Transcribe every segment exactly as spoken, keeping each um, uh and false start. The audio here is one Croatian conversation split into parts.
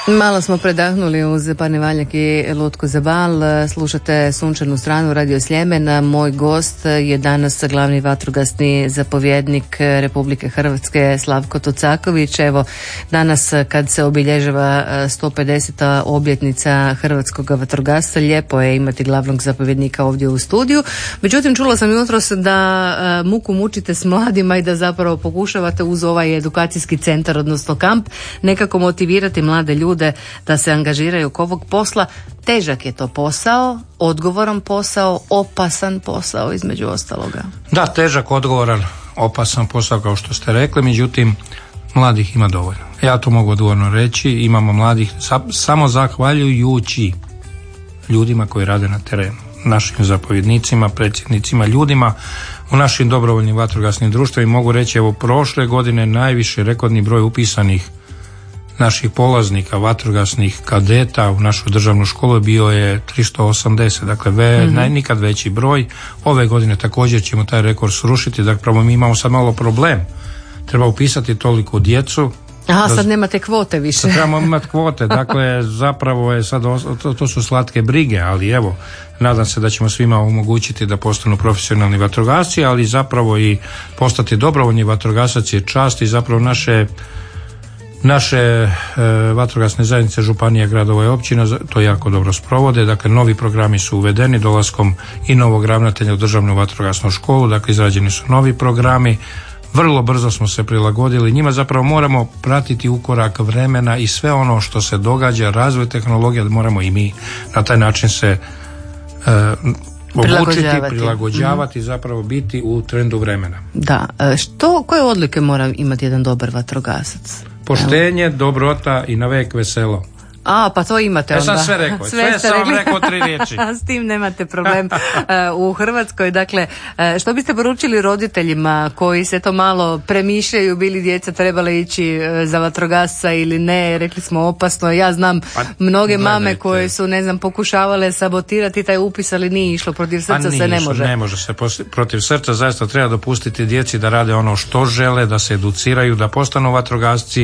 Malo smo predahnuli uz Parni Valjak i Lutku za bal. Slušate Sunčanu stranu Radio Sljemena. Moj gost je danas glavni vatrogasni zapovjednik Republike Hrvatske Slavko Tucaković. Evo, danas kad se obilježava sto pedeseta obljetnica hrvatskog vatrogastva, lijepo je imati glavnog zapovjednika ovdje u studiju. Međutim, čula sam jutros da muku mučite s mladima i da zapravo pokušavate uz ovaj edukacijski centar, odnosno kamp, nekako motivirati mlade ljude da se angažiraju oko ovog posla. Težak je to posao, odgovoran posao, opasan posao između ostaloga. Da, težak, odgovoran, opasan posao kao što ste rekli, međutim mladih ima dovoljno. Ja to mogu odgovorno reći, imamo mladih samo zahvaljujući ljudima koji rade na terenu, našim zapovjednicima, predsjednicima, ljudima u našim dobrovoljnim vatrogasnim društvima. Mogu reći, evo, prošle godine najviše rekordni broj upisanih naših polaznika, vatrogasnih kadeta u našu državnu školu bio je tristo osamdeset, dakle ve, mm-hmm. nikad veći broj. Ove godine također ćemo taj rekord srušiti, dakle mi imamo sad malo problem. Treba upisati toliko djecu. Aha, da, sad nemate kvote više. Trebamo imati kvote, dakle zapravo je sad, to, to su slatke brige, ali evo, nadam se da ćemo svima omogućiti da postanu profesionalni vatrogasci, ali zapravo i postati dobrovoljni vatrogasac je čast i zapravo naše Naše e, vatrogasne zajednice, županije, gradova i općina to jako dobro sprovode. Dakle, novi programi su uvedeni dolaskom i novog ravnatelja u državnu vatrogasnu školu, dakle izrađeni su novi programi. Vrlo brzo smo se prilagodili, njima zapravo moramo pratiti ukorak vremena i sve ono što se događa, razvoj tehnologije, moramo i mi na taj način se e, obučiti, prilagođavati, mm. zapravo biti u trendu vremena. Da, što, koje odlike mora imati jedan dobar vatrogasac? Poštenje, dobrota i na vek veselo. A, pa to imate onda. Ja sam sve rekao, sve, sve sam vam rekao tri riječi. S tim nemate problem. U Hrvatskoj, dakle, što biste poručili roditeljima koji se to malo premišljaju, bili djeca trebala ići za vatrogasca ili ne, rekli smo opasno. Ja znam pa, mnoge gledajte. Mame koje su, ne znam, pokušavale sabotirati taj upis, ali nije išlo, protiv srca pa, se ne može. Ne može se, protiv srca zaista treba dopustiti djeci da rade ono što žele, da se educiraju, da postanu vatrogasci,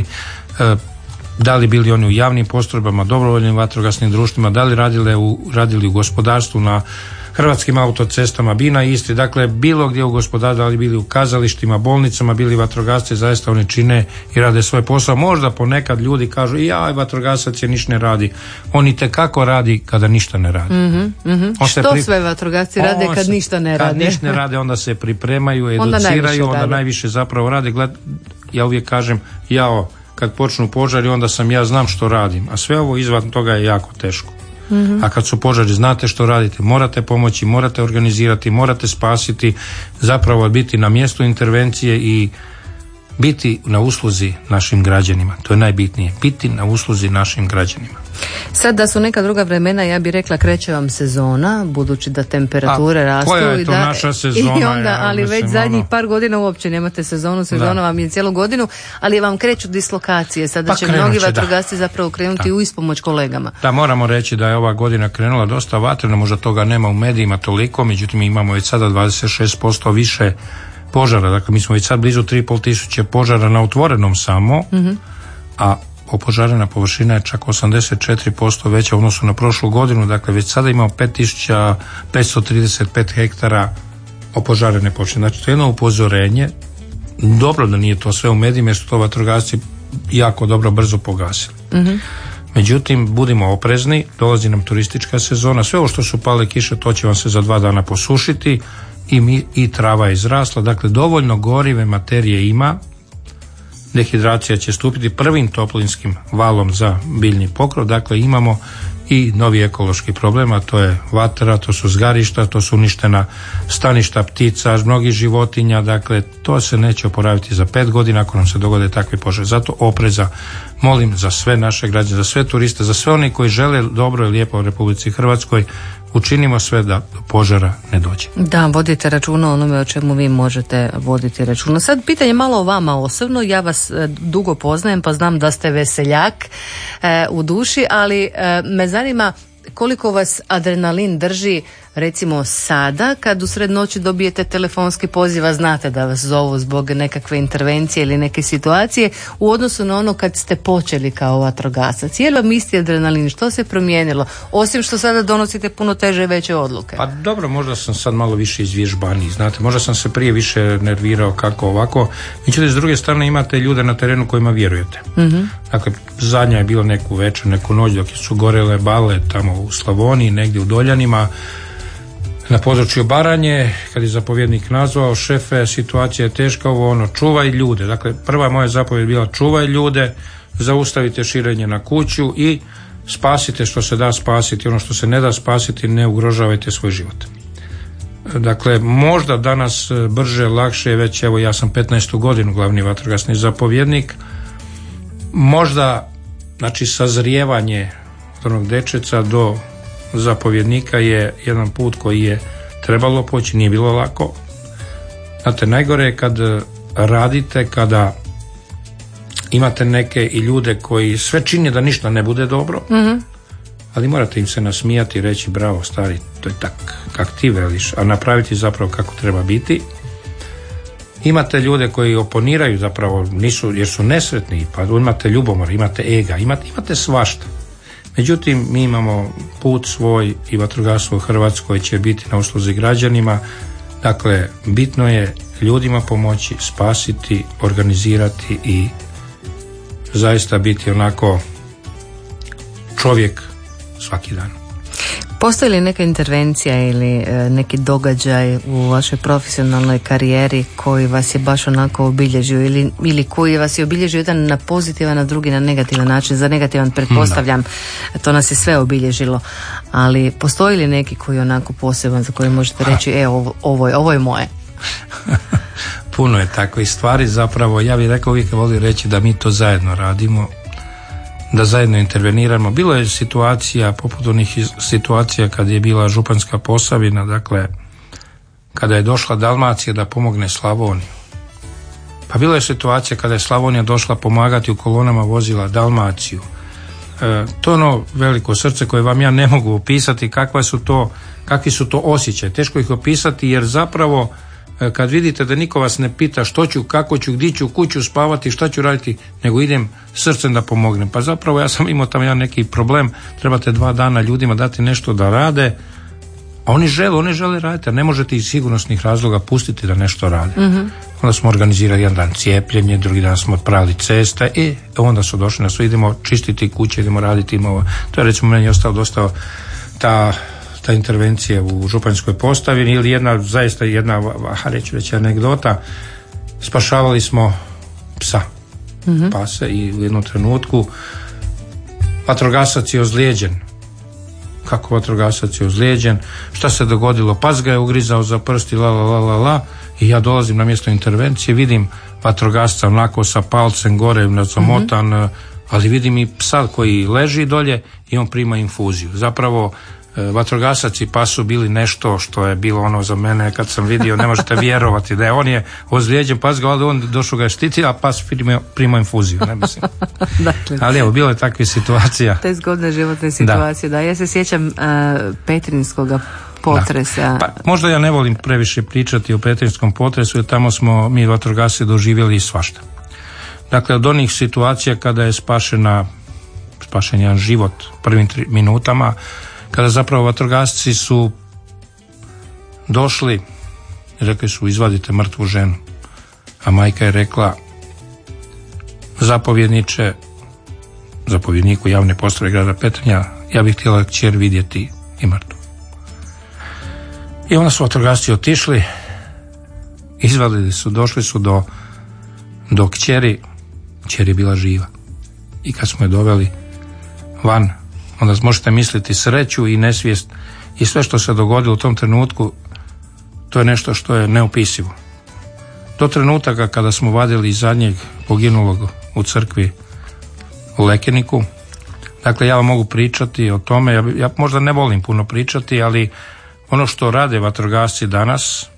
da li bili oni u javnim postrojbama, dobrovoljnim vatrogasnim društvima, da li radili u, radili u gospodarstvu, na hrvatskim autocestama, Bina i Istri, dakle bilo gdje u gospodarstvu, da li bili u kazalištima, bolnicama, bili vatrogasci, zaista oni čine i rade svoj posao. Možda ponekad ljudi kažu, ja, vatrogasac je ništa ne radi. On itekako radi kada ništa ne radi. Mm-hmm, mm-hmm. Što pri... sve vatrogasci rade kad se, ništa ne rade? Kad ništa ne rade, onda se pripremaju, educiraju, onda, onda najviše zapravo rade. Gled, ja uvijek kažem, jao, kad počnu požari, onda sam ja znam što radim, a sve ovo izvan toga je jako teško. Mm-hmm. A kad su požari, znate što radite, morate pomoći, morate organizirati, morate spasiti, zapravo biti na mjestu intervencije i biti na usluzi našim građanima. To je najbitnije, biti na usluzi našim građanima. Sad da su neka druga vremena, ja bih rekla kreće vam sezona, budući da temperature A, rastu. Koja je to da, naša sezona? I onda, ja, ali mislim, već zadnjih ono... par godina uopće nemate sezonu, sezona da. Vam je cijelu godinu, ali vam kreću dislokacije, sada pa će mnogi će, vatrogasci da. zapravo krenuti da. u ispomoć kolegama. Da, moramo reći da je ova godina krenula dosta vatreno, možda toga nema u medijima toliko, međutim imamo već sada dvadeset šest posto više požara, dakle mi smo već sad blizu tri i pol tisuće požara na otvorenom samo, mm-hmm. a opožarena površina je čak osamdeset četiri posto veća u odnosu na prošlu godinu, dakle već sada imamo pet tisuća petsto trideset pet hektara opožarene površine. Znači to je jedno upozorenje, dobro da nije to sve u medijima jer su to vatrogasci jako dobro brzo pogasili. Mm-hmm. Međutim, budimo oprezni, dolazi nam turistička sezona, sve ovo što su pale kiše to će vam se za dva dana posušiti i, mi, i trava je izrasla, dakle dovoljno gorive materije ima, dehidracija će stupiti prvim toplinskim valom za biljni pokrov, dakle imamo i novi ekološki problem, a to je vatra, to su zgarišta, to su uništena staništa ptica, mnogih životinja, dakle to se neće oporaviti za pet godina ako nam se dogode takvi požari. Zato opreza molim za sve naše građane, za sve turiste, za sve oni koji žele dobro i lijepo u Republici Hrvatskoj, učinimo sve da do požara ne dođe. Da, vodite računa o onome o čemu vi možete voditi računa. Sad pitanje malo o vama osobno, ja vas dugo poznajem pa znam da ste veseljak e, u duši, ali e, me zanima koliko vas adrenalin drži recimo sada kad u sred noći dobijete telefonski poziv, a znate da vas zovu zbog nekakve intervencije ili neke situacije, u odnosu na ono kad ste počeli kao vatrogasac? Je li vam isti adrenalin? Što se promijenilo? Osim što sada donosite puno teže i veće odluke. Pa dobro, možda sam sad malo više izvježbaniji, znate, možda sam se prije više nervirao kako ovako. Međutim, s druge strane imate ljude na terenu kojima vjerujete. Mm-hmm. Dakle, zadnja je bilo neku večer, neku noć dok su gorele bale tamo u Slavoniji, negdje u Doljanima, na području Baranje, kad je zapovjednik nazvao: šefe, situacija je teška, ovo ono, čuvaj ljude. Dakle, prva moja zapovjed bila: čuvaj ljude, zaustavite širenje na kuću i spasite što se da spasiti, ono što se ne da spasiti ne ugrožavajte svoj život. Dakle, možda danas brže, lakše, već evo ja sam petnaestu godinu glavni vatrogasni zapovjednik, možda, znači, sazrijevanje od onog dečeca do zapovjednika je jedan put koji je trebalo poći, nije bilo lako. Znate, najgore je kad radite, kada imate neke i ljude koji sve čine da ništa ne bude dobro, mm-hmm. ali morate im se nasmijati i reći: bravo stari, to je tak kak ti veliš, a napraviti zapravo kako treba biti. Imate ljude koji oponiraju, zapravo nisu, jer su nesretni, pa imate ljubomor, imate ega, imate, imate svašta. Međutim, mi imamo put svoj i vatrogastvo u Hrvatskoj će biti na usluzi građanima. Dakle, bitno je ljudima pomoći, spasiti, organizirati i zaista biti onako čovjek svaki dan. Postoji li neka intervencija ili e, neki događaj u vašoj profesionalnoj karijeri koji vas je baš onako obilježio ili, ili koji vas je obilježio jedan na pozitivan, a drugi na negativan način? Za negativan pretpostavljam, da. To nas je sve obilježilo, ali postoji li neki koji je onako poseban za koji možete reći: e, ovo, ovo, je, ovo je moje? Puno je takvih stvari, zapravo ja bih rekao, uvijek volim reći da mi to zajedno radimo, da zajedno interveniramo. Bilo je situacija, poput onih situacija kad je bila Županjska Posavina, dakle kada je došla Dalmacija da pomogne Slavoniju. Pa bilo je situacija kada je Slavonija došla pomagati, u kolonama vozila Dalmaciju. E, to je ono veliko srce koje vam ja ne mogu opisati, kakva su to, kakvi su to osjećaj. Teško ih opisati, jer zapravo kad vidite da niko vas ne pita što ću, kako ću, gdje ću, kuću spavati, šta ću raditi, nego idem srcem da pomognem. Pa zapravo ja sam imao tamo jedan neki problem, trebate dva dana ljudima dati nešto da rade, a oni žele, oni žele raditi, a ne možete iz sigurnosnih razloga pustiti da nešto rade. Mm-hmm. Onda smo organizirali jedan dan cijepljenje, drugi dan smo prali ceste i onda su došli na sve, idemo čistiti kuće, idemo raditi, imamo. To je recimo meni ostalo dosta ta ta intervencija u Županjskoj Posavini, ili jedna, zaista jedna, reću reći, anegdota. Spašavali smo psa, mm-hmm. pase, i u jednom trenutku vatrogasac je ozlijeđen. Kako vatrogasac je ozlijeđen? Šta se dogodilo? Pas ga je ugrizao za prsti, la la la la la, i ja dolazim na mjesto intervencije, vidim vatrogasca onako sa palcem gore zamotan, mm-hmm. ali vidim i psa koji leži dolje i on prima infuziju. Zapravo vatrogasac i pas su bili nešto što je bilo ono za mene, kad sam vidio, ne možete vjerovati da je on je ozlijeđen, pas ga, ali on došao ga je štiti, a pas prima, prima infuziju, ne mislim. Dakle, ali evo, bilo je takve situacija. To je zgodna životna situacija, da. da. Ja se sjećam uh, Petrinjskoga potresa. Da. Pa, možda ja ne volim previše pričati o Petrinjskom potresu, jer tamo smo mi vatrogasci doživjeli svašta. Dakle, od onih situacija kada je spašena, spašen jedan život prvim tri minutama, kada zapravo vatrogasci su došli i rekli su: izvadite mrtvu ženu, a majka je rekla: zapovjedniče, zapovjedniku javne postrojbe grada Petrinja, ja bih htjela kćer vidjeti i mrtvu. I onda su vatrogasci otišli, izvadili su, došli su do, do kćeri, kćer je bila živa. I kad smo je doveli van, onda možete misliti sreću i nesvijest i sve što se dogodilo u tom trenutku, to je nešto što je neopisivo. Do trenutaka kada smo vadili zadnjeg poginulog u crkvi u Lekeniku, dakle ja vam mogu pričati o tome, ja, ja možda ne volim puno pričati, ali ono što rade vatrogasci danas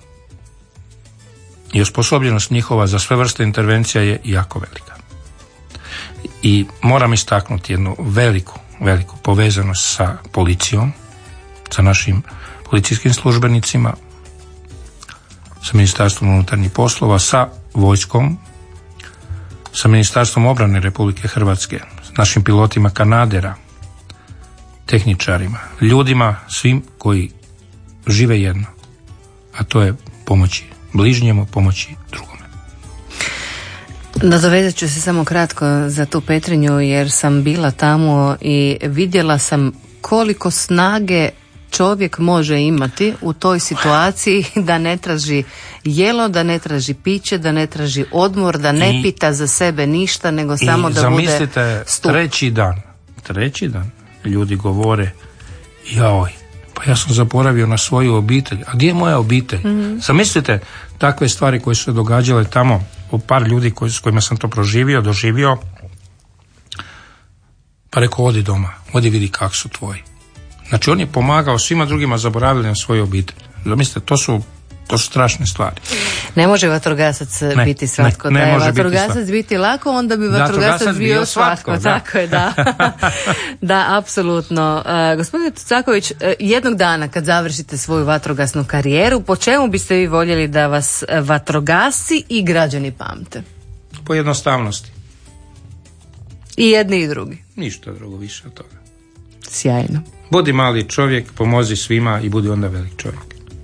i osposobljenost njihova za sve vrste intervencija je jako velika. I moram istaknuti jednu veliku veliku povezanost sa policijom, sa našim policijskim službenicima, sa Ministarstvom unutarnjih poslova, sa vojskom, sa Ministarstvom obrane Republike Hrvatske, s našim pilotima Kanadera, tehničarima, ljudima, svim koji žive jedno, a to je pomoći bližnjemu, pomoći drugome. Nadovezat ću se samo kratko za tu Petrinju, jer sam bila tamo i vidjela sam koliko snage čovjek može imati u toj situaciji da ne traži jelo, da ne traži piće, da ne traži odmor, da ne I, pita za sebe ništa, nego samo da bude zamislite, treći dan, treći dan ljudi govore, jaoj, pa ja sam zaboravio na svoju obitelj, a gdje je moja obitelj? Mm-hmm. Zamislite takve stvari koje su se događale tamo, u par ljudi koji, s kojima sam to proživio, doživio, pa rekao, odi doma, odi vidi kak su tvoji. Znači on je pomagao svima drugima, zaboravili na svoju obitelj. Zamislite, to su, to su strašne stvari. Ne može vatrogasac ne, biti svatko. Ne, ne da je može vatrogasac biti, biti lako, onda bi vatrogasac, vatrogasac bio svatko. svatko tako je, da. Da, apsolutno. Uh, gospodine Tucaković, uh, jednog dana kad završite svoju vatrogasnu karijeru, po čemu biste vi voljeli da vas vatrogasci i građani pamte? Po jednostavnosti. I jedni i drugi? Ništa drugo više od toga. Sjajno. Budi mali čovjek, pomozi svima i budi onda velik čovjek.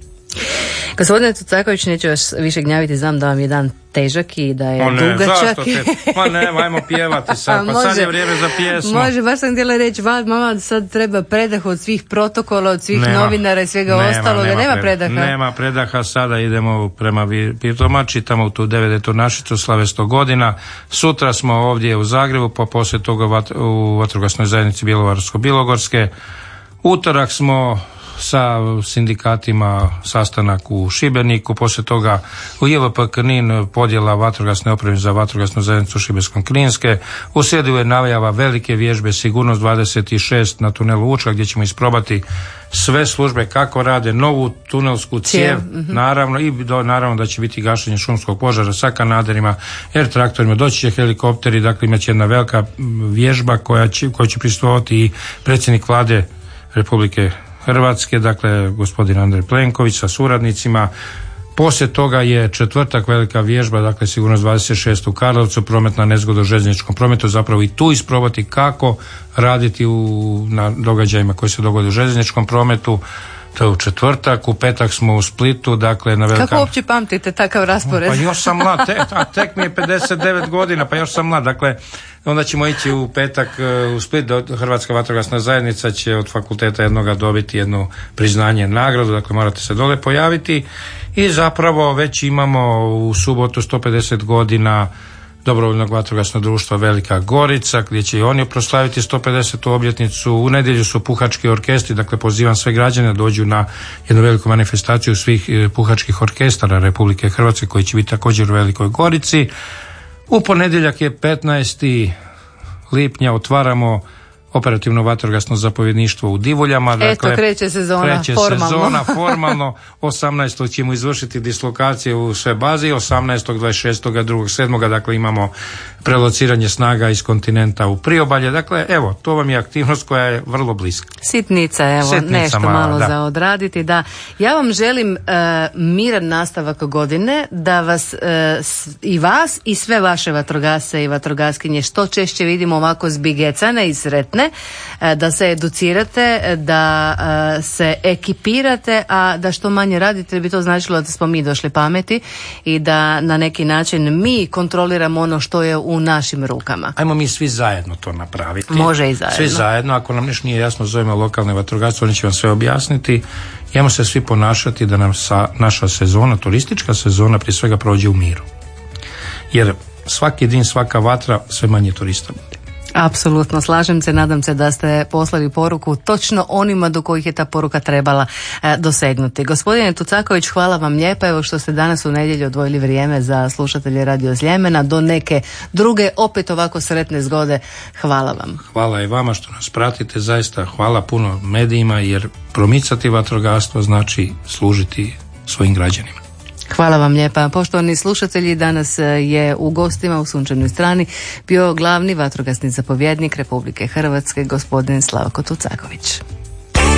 Gospodine Tucaković, neću vas više gnjaviti, znam da vam je dan težak i da je o ne, dugačak. Zašto te? Ma ne, ajmo pjevati sad, pa može, sad je vrijeme za pjesmu. Može, baš sam htjela reći, mama, sad treba predah od svih protokola, od svih nema, novinara i svega nema, ostaloga, nema, nema predaha. Nema predaha, sada idemo prema Pirtoma, čitamo tu devedetu našicu, slave sto godina, sutra smo ovdje u Zagrebu, pa poslije toga vat, u vatrogasnoj zajednici Bjelovarsko-bilogorske, utorak smo sa sindikatima sastanak u Šibeniku, poslije toga u J V P Knin podjela vatrogasne opreme za vatrogasnu zajednicu Šibensko-kninske, u srijedu je najava velike vježbe Sigurnost dvadeset šest na tunelu Učka, gdje ćemo isprobati sve službe kako rade, novu tunelsku cijev, mm-hmm. naravno i do, naravno da će biti gašenje šumskog požara sa kanaderima, air traktorima, doći će helikopteri, dakle imat će jedna velika vježba koja će, koja će prisustvovati i predsjednik vlade Republike Hrvatske, dakle gospodin Andrej Plenković sa suradnicima. Poslije toga je četvrtak velika vježba, dakle Sigurnost dvadeset šest u Karlovcu, prometna nezgoda u željezničkom prometu, zapravo i tu isprobati kako raditi u, na događajima koji se dogode u željezničkom prometu. To je u četvrtak, u petak smo u Splitu, dakle na velika... Kako uopće pamtite takav raspored? Pa još sam mlad, tek, a tek mi je pedeset devet godina, pa još sam mlad, dakle onda ćemo ići u petak u Split, Hrvatska vatrogasna zajednica će od fakulteta jednoga dobiti jedno priznanje, nagradu, dakle morate se dole pojaviti i zapravo već imamo u subotu sto pedeset godina Dobrovoljnog vatrogasnog društva Velika Gorica, gdje će i oni proslaviti sto pedesetu obljetnicu. U nedjelju su puhački orkestri, dakle pozivam sve građane da dođu na jednu veliku manifestaciju svih puhačkih orkestara Republike Hrvatske koji će biti također u Velikoj Gorici. U ponedjeljak je petnaesti lipnja, otvaramo operativno vatrogasno zapovjedništvo u Divuljama. Dakle, eto, kreće sezona kreće formalno. sezona formalno. osamnaestog ćemo izvršiti dislokacije u sve bazi, osamnaestog, dvadeset šestog, drugog sedmog dakle imamo prelociranje snaga iz kontinenta u priobalje. Dakle, evo, to vam je aktivnost koja je vrlo bliska. Sitnica, evo, Sitnica nešto malo, malo za odraditi. Da. Ja vam želim uh, miran nastavak godine, da vas uh, i vas i sve vaše vatrogasce i vatrogaskinje što češće vidimo ovako zbigecane i sretne, uh, da se educirate, da uh, se ekipirate, a da što manje radite, bi to značilo da smo mi došli pameti i da na neki način mi kontroliramo ono što je u našim rukama. Ajmo mi svi zajedno to napraviti. Može i zajedno. Svi zajedno, ako nam nešto nije jasno, zovemo lokalne vatrogasce, oni će vam sve objasniti. Idemo se svi ponašati da nam sa, naša sezona, turistička sezona, prije svega prođe u miru. Jer svaki din, svaka vatra, sve manje turista bude. Apsolutno, slažem se, nadam se da ste poslali poruku točno onima do kojih je ta poruka trebala e, dosegnuti. Gospodine Tucaković, hvala vam lijepa, evo što ste danas u nedjelju odvojili vrijeme za slušatelje Radio Sljemena, do neke druge, opet ovako sretne zgode, hvala vam. Hvala i vama što nas pratite, zaista hvala puno medijima, jer promicati vatrogastvo znači služiti svojim građanima. Hvala vam lijepa. Poštovani slušatelji, danas je u gostima u Sunčanoj strani bio glavni vatrogasni zapovjednik Republike Hrvatske, gospodin Slavko Tucaković.